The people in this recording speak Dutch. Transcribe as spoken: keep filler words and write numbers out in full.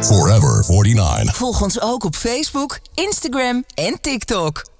Forever forty-nine. Volg ons ook op Facebook, Instagram en TikTok.